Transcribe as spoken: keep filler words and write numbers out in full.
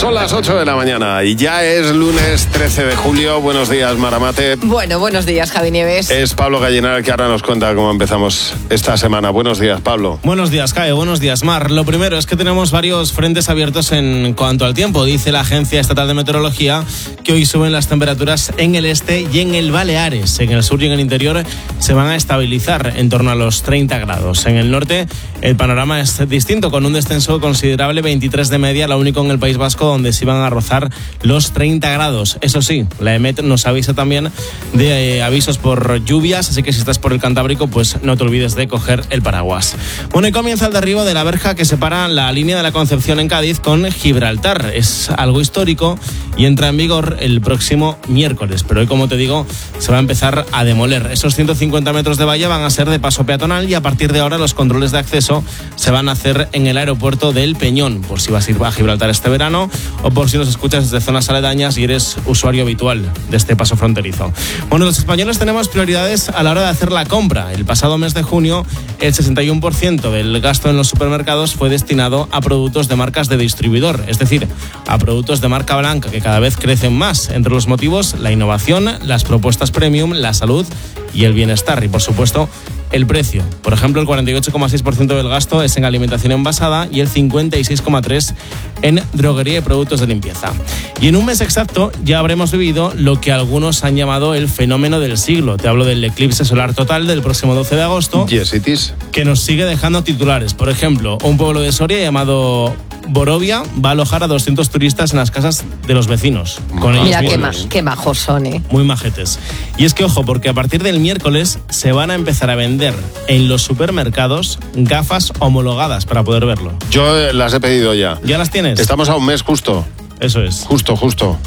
Son las ocho de la mañana y ya es lunes trece de julio. Buenos días, Maramate. Bueno, buenos días, Javi Nieves. Es Pablo Gallinar, que ahora nos cuenta cómo empezamos esta semana. Buenos días, Pablo. Buenos días, Cae. Buenos días, Mar. Lo primero es que tenemos varios frentes abiertos en cuanto al tiempo. Dice la Agencia Estatal de Meteorología que hoy suben las temperaturas en el este y en el Baleares. En el sur y en el interior se van a estabilizar en torno a los treinta grados. En el norte el panorama es distinto, con un descenso considerable, veintitrés de media, lo único en el País Vasco donde se van a rozar los treinta grados. Eso sí, la EMET nos avisa también de eh, avisos por lluvias, así que si estás por el Cantábrico, pues no te olvides de coger el paraguas. Bueno, y comienza el derribo de la verja que separa la línea de la Concepción en Cádiz con Gibraltar. Es algo histórico y entra en vigor el próximo miércoles, pero hoy, como te digo, se va a empezar a demoler. Esos ciento cincuenta metros de valla van a ser de paso peatonal y a partir de ahora los controles de acceso se van a hacer en el aeropuerto del Peñón, por si vas a ir a Gibraltar este verano o por si nos escuchas desde zonas aledañas y eres usuario habitual de este paso fronterizo. Bueno, los españoles tenemos prioridades a la hora de hacer la compra. El pasado mes de junio, el sesenta y uno por ciento del gasto en los supermercados fue destinado a productos de marcas de distribuidor, es decir, a productos de marca blanca que cada vez crecen más. Entre los motivos, la innovación, las propuestas premium, la salud y el bienestar y, por supuesto, el precio. Por ejemplo, el cuarenta y ocho coma seis por ciento del gasto es en alimentación envasada y el cincuenta y seis coma tres por ciento en droguería y productos de limpieza. Y en un mes exacto ya habremos vivido lo que algunos han llamado el fenómeno del siglo. Te hablo del eclipse solar total del próximo doce de agosto. Yes, it is. Que nos sigue dejando titulares. Por ejemplo, un pueblo de Soria llamado Borovia va a alojar a doscientos turistas en las casas de los vecinos. Con ellos Mira qué, ma- mismos. qué majos son, ¿eh? Muy majetes. Y es que, ojo, porque a partir del miércoles se van a empezar a vender en los supermercados gafas homologadas para poder verlo. Yo eh, las he pedido ya. ¿Ya las tienes? Estamos a un mes justo. Eso es. Justo, justo.